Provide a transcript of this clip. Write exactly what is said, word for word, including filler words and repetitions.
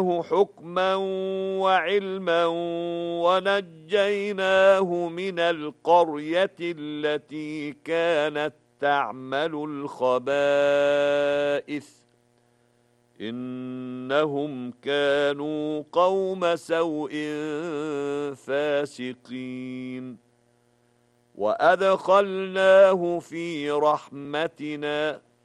آتيناه حكما وعلما ونجيناه من القرية التي كانت تعمل الخبائث إنهم كانوا قوم سوء فاسقين وأدخلناه في رحمتنا